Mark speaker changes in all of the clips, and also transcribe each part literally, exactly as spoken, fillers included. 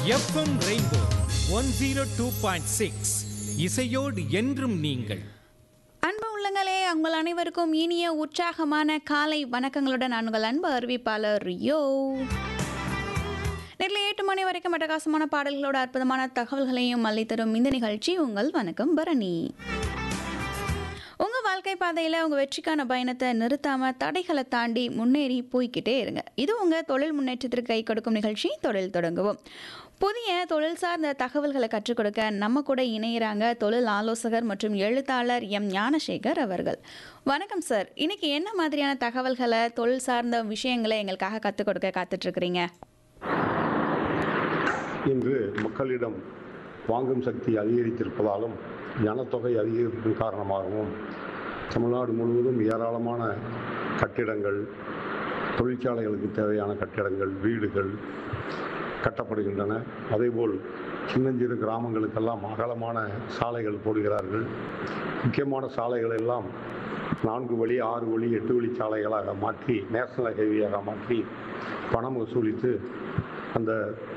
Speaker 1: FM rainbow one zero two point six இசையோடு என்றும் நீங்கள்.
Speaker 2: அன்பு உள்ளங்களே, உங்கள் அனைவருக்கும் இனிய உற்சாகமான காலை வணக்கங்களுடன் நான் உங்கள் அன்பு அறிவிப்பாளர் யோ. நேரில் எட்டு மணி வரைக்கும் அட்டகாசமான பாடல்களோட அற்புதமான தகவல்களையும் அள்ளித்தரும் இந்த நிகழ்ச்சி உங்கள் வணக்கம் பரணி. உங்கள் வாழ்க்கை பாதையில் உங்கள் வெற்றிக்கான பயணத்தை நிறுத்தாமல் தடைகளை தாண்டி முன்னேறி போய்கிட்டே இருங்க. இது உங்கள் தொழில் முன்னேற்றத்திற்கு கை கொடுக்கும் நிகழ்ச்சி தொழில் தொடங்குவோம். புதிய தொழில் சார்ந்த தகவல்களை கற்றுக் கொடுக்க நம்ம கூட இணையிறாங்க தொழில் ஆலோசகர் மற்றும் எழுத்தாளர் எம் ஞானசேகர் அவர்கள். வணக்கம் சார். இன்னைக்கு என்ன மாதிரியான தகவல்களை தொழில் சார்ந்த விஷயங்களை எங்களுக்காக கற்றுக் கொடுக்க காத்துட்ருக்கிறீங்க?
Speaker 3: இன்று மக்களிடம் வாங்கும் சக்தி அதிகரித்திருப்பதாலும் ஜனத்தொகை அதிகரிப்பின் காரணமாகவும் தமிழ்நாடு முழுவதும் ஏராளமான கட்டிடங்கள், தொழிற்சாலைகளுக்கு தேவையான கட்டிடங்கள், வீடுகள் கட்டப்படுகின்றன. அதேபோல் சின்னஞ்சிறு கிராமங்களுக்கெல்லாம் அகலமான சாலைகள் போடுகிறார்கள். முக்கியமான சாலைகள் எல்லாம் நான்கு வழி, ஆறு வழி, எட்டு வழி சாலைகளாக மாற்றி நேஷனல் ஹைவேயாக மாற்றி பணம் வசூலித்து அந்த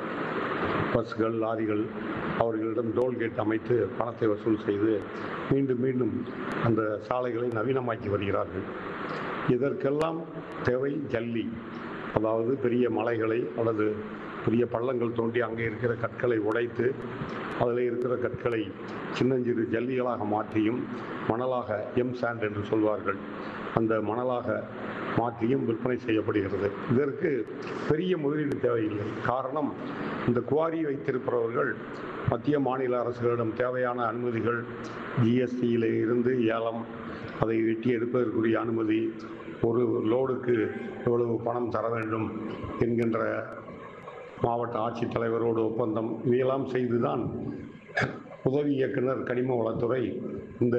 Speaker 3: பஸ்கள், லாரிகள் அவர்களிடம் டோல்கேட் அமைத்து பணத்தை வசூல் செய்து மீண்டும் மீண்டும் அந்த சாலைகளை நவீனமாக்கி வருகிறார்கள். இதற்கெல்லாம் தேவை ஜல்லி, அதாவது பெரிய மலைகளை அல்லது பெரிய பள்ளங்கள் தோண்டி அங்கே இருக்கிற கற்களை உடைத்து அதில் இருக்கிற கற்களை சின்னஞ்சிறு ஜல்லிகளாக மாற்றியும் மணலாக, எம் சாண்ட் என்று சொல்வார்கள், அந்த மணலாக மாற்றியும் விற்பனை செய்யப்படுகிறது. இதற்கு பெரிய முதலீடு தேவையில்லை. காரணம், இந்த குவாரி வைத்திருப்பவர்கள் மத்திய மாநில அரசுகளிடம் தேவையான அனுமதிகள், ஜிஎஸ்டியில் இருந்து ஏலம், அதை வெட்டி எடுப்பதற்குரிய அனுமதி, ஒரு லோடுக்கு எவ்வளவு பணம் தர வேண்டும் என்கின்ற மாவட்ட ஆட்சித்தலைவரோடு ஒப்பந்தம், இவையெல்லாம் செய்துதான் உதவி இயக்குனர் கனிம வளத்துறை இந்த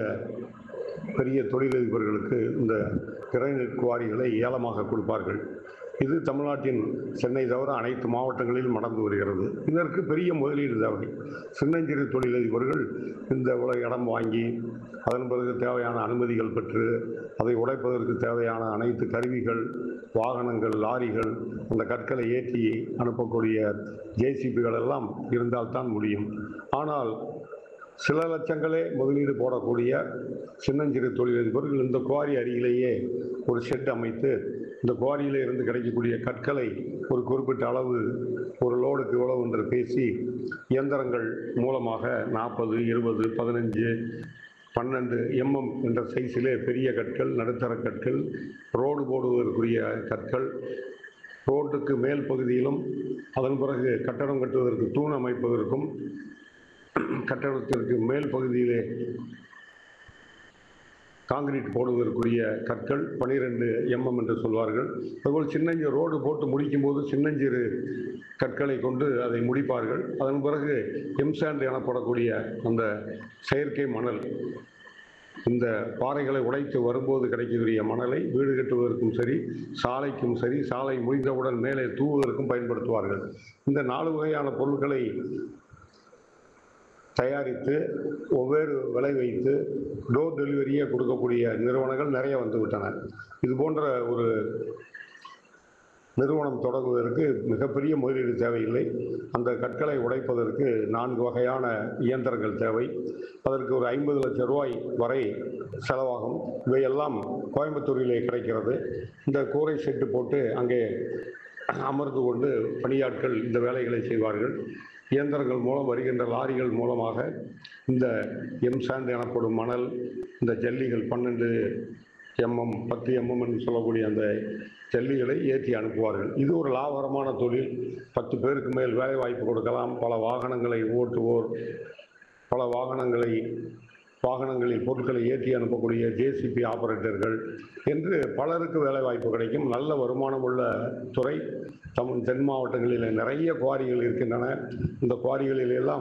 Speaker 3: பெரிய தொழிலதிபர்களுக்கு இந்த கிரைனைட் குவாரிகளை ஏலமாக கொடுப்பார்கள். இது தமிழ்நாட்டின் சென்னை தவிர அனைத்து மாவட்டங்களிலும் நடந்து வருகிறது. இதற்கு பெரிய முதலீடு தேவை. சின்னஞ்சிறு தொழிலதிபர்கள் இந்த உலக இடம் வாங்கி அதன் பிறகு தேவையான அனுமதிகள் பெற்று அதை உடைப்பதற்கு தேவையான அனைத்து கருவிகள், வாகனங்கள், லாரிகள், அந்த கற்களை ஏற்றி அனுப்பக்கூடிய ஜேசிபிகள் எல்லாம் இருந்தால்தான் முடியும். ஆனால் சில லட்சங்களே முதலீடு போடக்கூடிய சின்னஞ்சிறு தொழிலதிபர்கள் இந்த குவாரி அருகிலேயே ஒரு ஷெட் அமைத்து இந்த குவாரியிலே இருந்து கிடைக்கக்கூடிய கற்களை ஒரு குறிப்பிட்ட அளவு, ஒரு லோடுக்கு இவ்வளவு என்று பேசி இயந்திரங்கள் மூலமாக நாற்பது, இருபது, பதினஞ்சு, பன்னெண்டு எம்எம் என்ற சைஸிலே பெரிய கற்கள், நடுத்தர கற்கள், ரோடு போடுவதற்குரிய கற்கள், ரோட்டுக்கு மேல் பகுதியிலும் அதன் பிறகு கட்டடம் கட்டுவதற்கு தூண் அமைப்பதற்கும் கட்டடத்திற்கு மேல் பகுதியிலே காங்கிரீட் போடுவதற்குரிய கற்கள் பனிரெண்டு எம்எம் என்று சொல்வார்கள். அதுபோல் சின்னஞ்சிறு ரோடு போட்டு முடிக்கும் போது சின்னஞ்சிறு கற்களை கொண்டு அதை முடிப்பார்கள். அதன் பிறகு எம்சாண்ட் எனப்படக்கூடிய அந்த செயற்கை மணல், இந்த பாறைகளை உடைத்து வரும்போது கிடைக்கக்கூடிய மணலை வீடு கட்டுவதற்கும் சரி, சாலைக்கும் சரி, சாலை முடிந்தவுடன் மேலே தூவுவதற்கும் பயன்படுத்துவார்கள். இந்த நாலு வகையான பொருட்களை தயாரித்து ஒவ்வொரு விலை வைத்து டோர் டெலிவரியை கொடுக்கக்கூடிய நிறுவனங்கள் நிறைய வந்துவிட்டன. இது போன்ற ஒரு நிறுவனம் தொடங்குவதற்கு மிகப்பெரிய முதலீடு தேவையில்லை. அந்த கற்களை உடைப்பதற்கு நான்கு வகையான இயந்திரங்கள் தேவை. அதற்கு ஒரு ஐம்பது லட்சம் ரூபாய் வரை செலவாகும். இவையெல்லாம் கோயம்புத்தூரிலே கிடைக்கிறது. இந்த கூரை செட்டு போட்டு அங்கே அமர்ந்து கொண்டு பணியாட்கள் இந்த வேலைகளை செய்வார்கள். இயந்திரங்கள் மூலம் வருகின்ற லாரிகள் மூலமாக இந்த எம்சாண்ட் எனப்படும் மணல், இந்த ஜல்லிகள் பன்னெண்டு எம்எம், பத்து எம்எம் என்று சொல்லக்கூடிய அந்த ஜல்லிகளை ஏற்றி அனுப்புவார்கள். இது ஒரு லாபகரமான தொழில். பத்து பேருக்கு மேல் வேலை வாய்ப்பு கொடுக்கலாம். பல வாகனங்களை ஓட்டுவோர், பல வாகனங்களை வாகனங்களில் பொருட்களை ஏற்றி அனுப்பக்கூடிய ஜேசிபி ஆபரேட்டர்கள் என்று பலருக்கு வேலை வாய்ப்பு கிடைக்கும். நல்ல வருமானம் உள்ள துறை. தமிழ் தென் மாவட்டங்களில் நிறைய குவாரிகள் இருக்கின்றன. இந்த குவாரிகளில் எல்லாம்